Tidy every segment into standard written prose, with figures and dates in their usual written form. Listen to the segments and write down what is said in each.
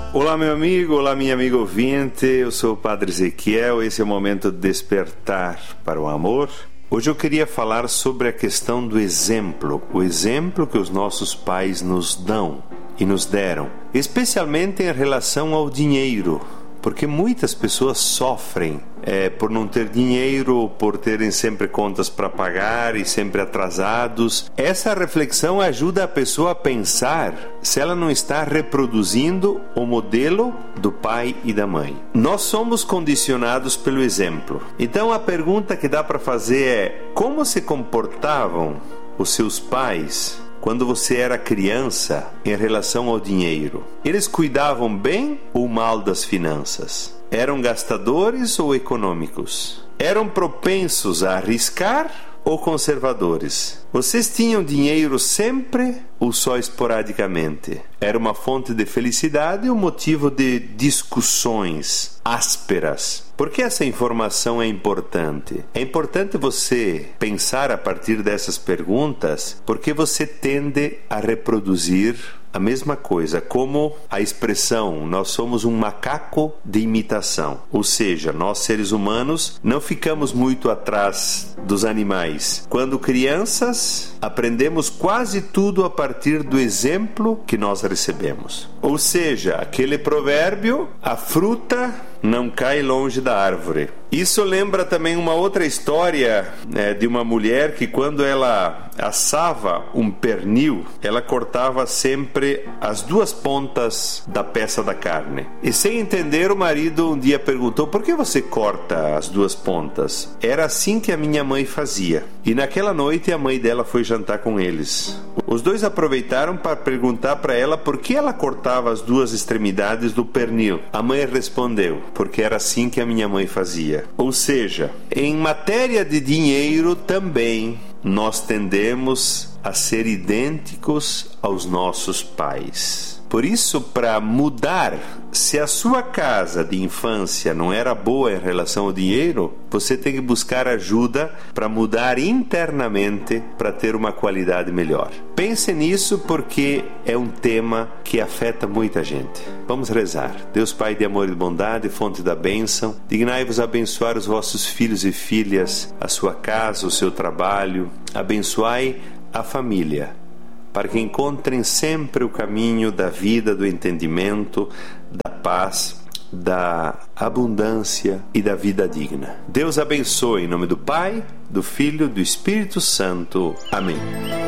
Olá meu amigo, olá minha amiga ouvinte, eu sou o Padre Ezequiel, esse é o momento de despertar para o amor. Hoje eu queria falar sobre a questão do exemplo, o exemplo que os nossos pais nos dão e nos deram, especialmente em relação ao dinheiro, porque muitas pessoas sofrem por não ter dinheiro, por terem sempre contas para pagar e sempre atrasados. Essa reflexão ajuda a pessoa a pensar se ela não está reproduzindo o modelo do pai e da mãe. Nós somos condicionados pelo exemplo. Então a pergunta que dá para fazer é: como se comportavam os seus pais quando você era criança em relação ao dinheiro? Eles cuidavam bem ou mal das finanças? Eram gastadores ou econômicos? Eram propensos a arriscar ou conservadores? Vocês tinham dinheiro sempre ou só esporadicamente? Era uma fonte de felicidade ou motivo de discussões ásperas? Por que essa informação é importante? É importante você pensar a partir dessas perguntas, porque você tende a reproduzir a mesma coisa, como a expressão nós somos um macaco de imitação. Ou seja, nós seres humanos não ficamos muito atrás dos animais. Quando crianças, aprendemos quase tudo a partir do exemplo que nós recebemos. Ou seja, aquele provérbio, a fruta não cai longe da árvore. Isso lembra também uma outra história de uma mulher que, quando ela assava um pernil, ela cortava sempre as duas pontas da peça da carne. E sem entender, o marido um dia perguntou: por que você corta as duas pontas? Era assim que a minha mãe fazia. E naquela noite a mãe dela foi jantar com eles. Os dois aproveitaram para perguntar para ela por que ela cortava as duas extremidades do pernil. A mãe respondeu: porque era assim que a minha mãe fazia. Ou seja, em matéria de dinheiro também nós tendemos a ser idênticos aos nossos pais. Por isso, para mudar, se a sua casa de infância não era boa em relação ao dinheiro, você tem que buscar ajuda para mudar internamente para ter uma qualidade melhor. Pense nisso, porque é um tema que afeta muita gente. Vamos rezar. Deus Pai de amor e de bondade, fonte da bênção, dignai-vos abençoar os vossos filhos e filhas, a sua casa, o seu trabalho. Abençoai a família, para que encontrem sempre o caminho da vida, do entendimento, da paz, da abundância e da vida digna. Deus abençoe em nome do Pai, do Filho, do Espírito Santo. Amém.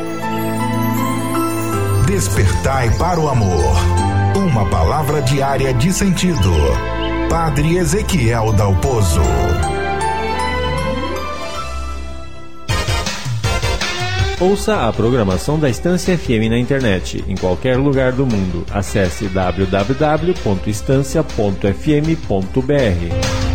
Despertai para o amor. Uma palavra diária de sentido. Padre Ezequiel Dalpozo. Ouça a programação da Estância FM na internet, em qualquer lugar do mundo. Acesse www.estancia.fm.br.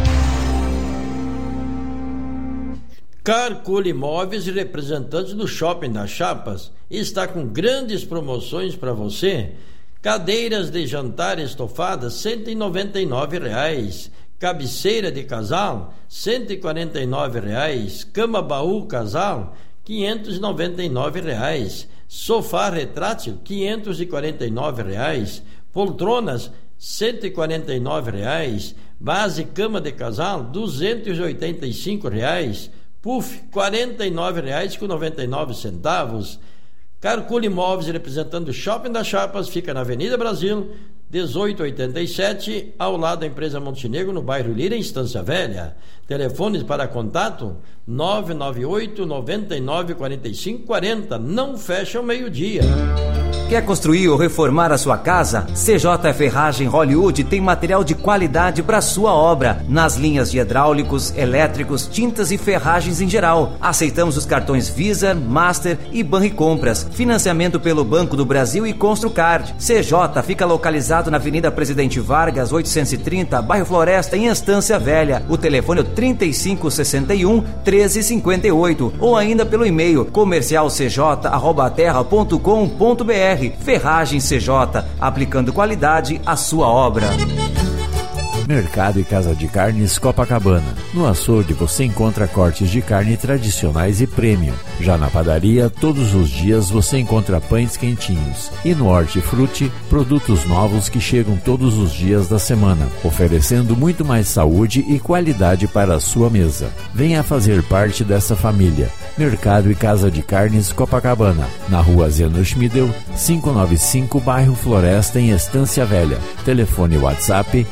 Carcul Imóveis e representantes do Shopping das Chapas está com grandes promoções para você. Cadeiras de jantar estofadas R$ 199,00. Cabeceira de casal R$ 149,00. Cama baú casal R$ 599,00. Sofá retrátil R$ 549,00. Poltronas R$ 149,00. Base cama de casal R$ 285,00. Puff R$ 49,99. Carcul Imóveis, representando o Shopping das Chapas, fica na Avenida Brasil 1887, ao lado da empresa Montenegro, no bairro Lira, em Estância Velha. Telefones para contato 998 99 45 40. Não fecha ao meio-dia. Quer construir ou reformar a sua casa? CJ Ferragem Hollywood tem material de qualidade para sua obra, nas linhas de hidráulicos, elétricos, tintas e ferragens em geral. Aceitamos os cartões Visa, Master e Banricompras. Financiamento pelo Banco do Brasil e Construcard. CJ fica localizado na Avenida Presidente Vargas, 830, bairro Floresta, em Estância Velha. O telefone é 3561-1358 ou ainda pelo e-mail comercialcj@terra.com.br. Ferragem CJ, aplicando qualidade à sua obra. Mercado e Casa de Carnes Copacabana. No açougue você encontra cortes de carne tradicionais e premium. Já na padaria, todos os dias você encontra pães quentinhos. E no Hortifruti, produtos novos que chegam todos os dias da semana, oferecendo muito mais saúde e qualidade para a sua mesa. Venha fazer parte dessa família. Mercado e Casa de Carnes Copacabana, na rua Zeno Schmidel, 595, bairro Floresta, em Estância Velha. Telefone WhatsApp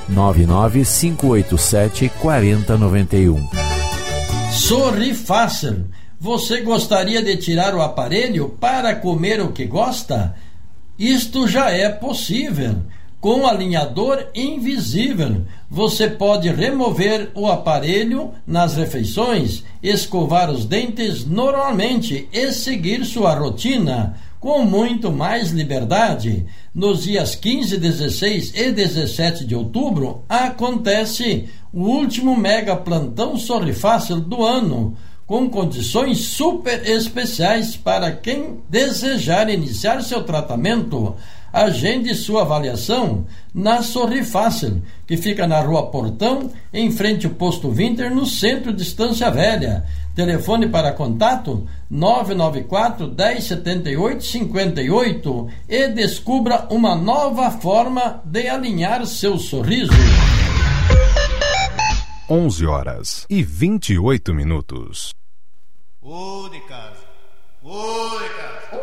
995874091. Sorri Fácil. Você gostaria de tirar o aparelho para comer o que gosta? Isto já é possível. Com alinhador invisível, você pode remover o aparelho nas refeições, escovar os dentes normalmente e seguir sua rotina com muito mais liberdade. Nos dias 15, 16 e 17 de outubro acontece o último mega plantão Sorri Fácil do ano, com condições super especiais para quem desejar iniciar seu tratamento. Agende sua avaliação na Sorri Fácil, que fica na Rua Portão, em frente ao Posto Winter, no centro de Estância Velha. Telefone para contato 994 1078 58 e descubra uma nova forma de alinhar seu sorriso. 11h28. Ô de casa, ô de casa.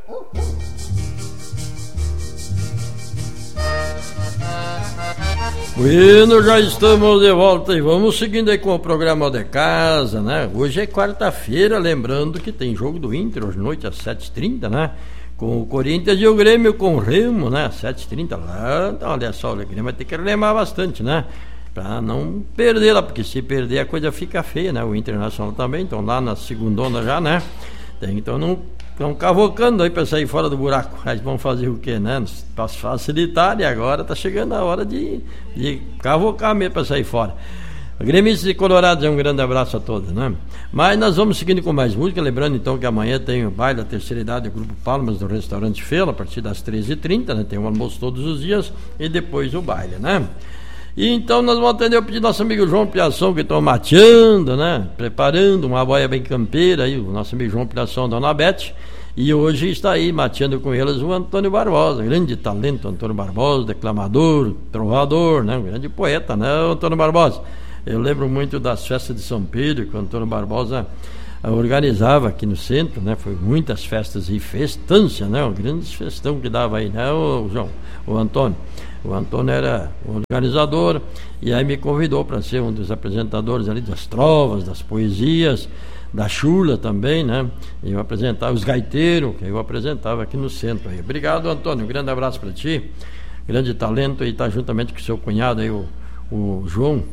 Bueno, já estamos de volta e vamos seguindo aí com o programa de casa, né? Hoje é quarta-feira, lembrando que tem jogo do Inter hoje à noite às 7h30, né? Com o Corinthians e o Grêmio com o Remo, né? Às 7h30 lá, então, olha só, o Grêmio vai ter que remar bastante, né? Pra não perder lá, porque se perder a coisa fica feia, né? O Internacional também, então lá na segundona já, né? Então não estão cavocando aí para sair fora do buraco. Mas vão fazer o quê, né? Para facilitar, e agora tá chegando a hora de cavocar mesmo para sair fora. Gremistas e Colorados, um grande abraço a todos, né? Mas nós vamos seguindo com mais música, lembrando então que amanhã tem o baile da terceira idade do Grupo Palmas do Restaurante Fela, a partir das 13h30, né? Tem um almoço todos os dias e depois o baile, né? E então nós vamos atender o pedido do nosso amigo João Piação, que estão mateando, né? Preparando uma boia bem campeira aí, o nosso amigo João Piação, Dona Bete. E hoje está aí mateando com eles o Antônio Barbosa, grande talento, Antônio Barbosa, declamador, trovador, né? Um grande poeta, né, Antônio Barbosa? Eu lembro muito das festas de São Pedro, que o Antônio Barbosa organizava aqui no centro, né? Foi muitas festas e festança, né? Um grande festão que dava aí, né, o João, o Antônio. O Antônio era o organizador e aí me convidou para ser um dos apresentadores ali das trovas, das poesias, da chula também, né? Eu apresentava os gaiteiros, que eu apresentava aqui no centro aí. Obrigado, Antônio, um grande abraço para ti, grande talento, e está juntamente com o seu cunhado aí, o João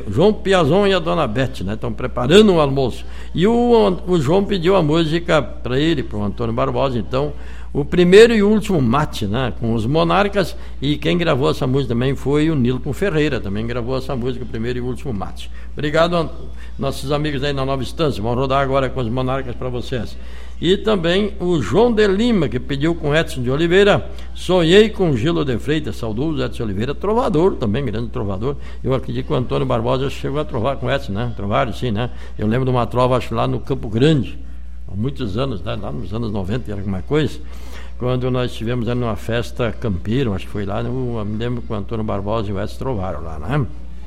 Piazon e a Dona Bete, né? Estão preparando um almoço. E o João pediu a música para ele, para o Antônio Barbosa, então, o primeiro e último mate, né? Com os Monarcas, e quem gravou essa música também foi o Nilton Ferreira, também gravou essa música, o primeiro e último mate. Obrigado, nossos amigos aí na Nova Estância, vão rodar agora com os Monarcas para vocês. E também o João de Lima, que pediu com Edson de Oliveira, Sonhei com Gilo de Freitas, saudoso Edson de Oliveira, trovador também, grande trovador. Eu acredito que o Antônio Barbosa chegou a trovar com Edson, né? Trovaram sim, né? Eu lembro de uma trova, acho, lá no Campo Grande, há muitos anos, né? Lá nos anos 90, era alguma coisa, quando nós estivemos numa festa campeira, acho que foi lá, eu me lembro que o Antônio Barbosa e o Edson trovaram lá, né?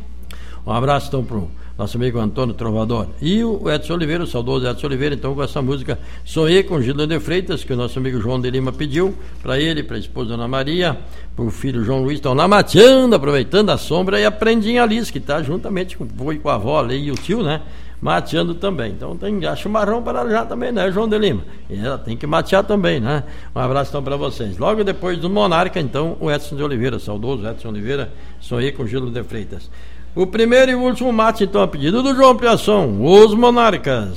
Um abraço então pro nosso amigo Antônio Trovador. E o Edson Oliveira, o saudoso Edson Oliveira, então, com essa música Sonhei com Gilo de Freitas, que o nosso amigo João de Lima pediu para ele, para a esposa Ana Maria, para o filho João Luiz, estão lá mateando, aproveitando a sombra, e a Prendinha Alice, que está juntamente com o vô e com a avó ali, e o tio, né? Mateando também. Então tem chimarrão para ela já também, né, João de Lima? E ela tem que matear também, né? Um abraço então para vocês. Logo depois do Monarca, então, o Edson de Oliveira, saudoso Edson Oliveira, Sonhei com Gilo de Freitas. O primeiro e o último mate, então, a pedido do João Piação, os Monarcas.